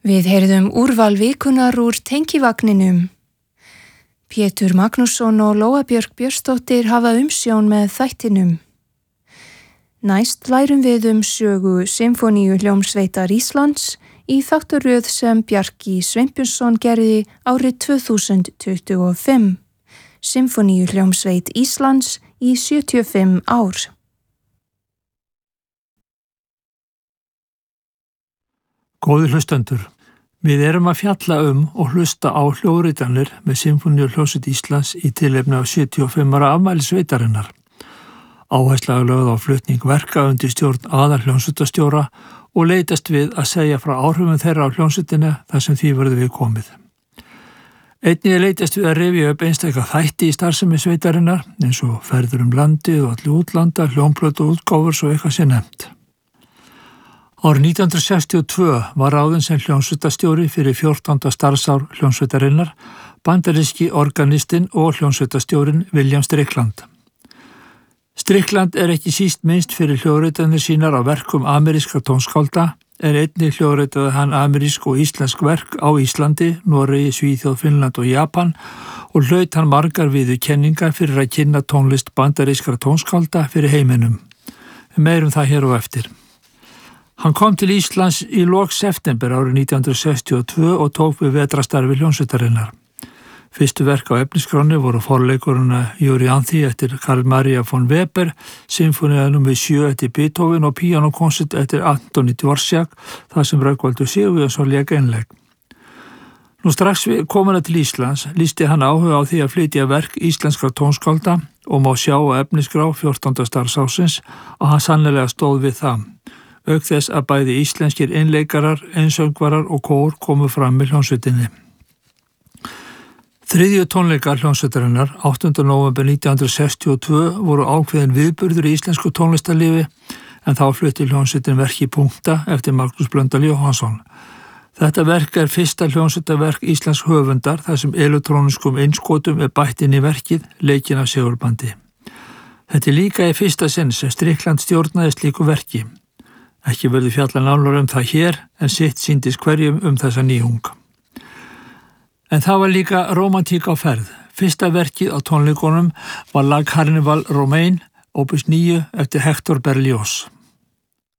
Við heyrðum úrval vikunar úr tengivagninum. Pétur Magnússon og Lóa Björk Björnsdóttir hafa umsjón með þættinum. Næst lærum við sögu Sinfóníuhljómsveitar Íslands í þáttaröð sem Bjarki Sveinbjörnsson gerði árið 2025. Sinfóníuhljómsveit Íslands í 75 ár. Góðir hlustendur, við erum að fjalla og hlusta á hljóðritanir með Sinfóníuhljómsveit Íslands í tilefni af 75 ára afmæli sveitarinnar. Áhersla er lögð á flutning verka undir stjórn aðalhljómsveitastjóra og leitast við að segja frá áhrifum þeirra á hljómsveitinni þar sem því verður við komið. Einnig er leitast við að rifja upp einstaka þætti í starfsemi sveitarinnar eins og ferður landið og allir útlanda, hljómplötu og útgáfur svo eitthvað sé nefnt. Árið 1962 var ráðinn sem hljómsveitastjóri fyrir 14. starfsár hljómsveitarinnar bandaríski organistinn og hljómsveitastjórinn William Strickland. Strickland er ekki síst minnst fyrir hljóðritanir sínar á verkum amerískra tónskálda en einnig hljóðritaði hann amerísk og íslensk verk á Íslandi, Noregi, Svíþjóð, Finnland og Japan og hlaut hann margar viðurkenningar fyrir að kynna tónlist bandarískra tónskálda fyrir heiminum. Meirum það hér og eftir. Hann kom til Íslands í lok september árið 1962 og tók við vetrastarfi hljómsveitarinnar. Fyrstu verk á efnisskráni voru forleikurinn Euryanthe eftir Karl Maria von Weber, Sinfonía nr. 7 eftir Beethoven og píanókonsert eftir Antoni Dvorak, þar sem Rögnvaldur Sigurjónsson lék einleik. Nú strax við komuna til Íslands lýsti hann áhuga á því að flytja verk íslenskra tónskálda og má sjá á efniskrá 14. starfsársins og hann sannlega stóð við það. Auk þess að bæði íslenskir einleikarar, einsöngvarar og kór komu fram með hljómsveitinni. Þriðju tónleikar hljómsveitarinnar 8. nóvember 1962 voru ákveðin viðburður í íslensku tónlistarlífi en þá flutti hljómsveitin verki Punkta eftir Magnús Blöndal Jóhannsson. Þetta verk er fyrsta hljómsveitaverk íslensk höfundar þar sem elektróniskum innskotum er bætt inn í verkið, leikinn af segurbandi. Þetta er líka í fyrsta sinn sem Strickland stjórnaði slíku verki. Ekki verður fjalla nánar það hér en sitt sýndist hverjum þessa nýjung. En það var líka rómantík á ferð. Fyrsta verkið á tónleikunum var lag Carnival Romain, opus 9 eftir Hector Berlioz.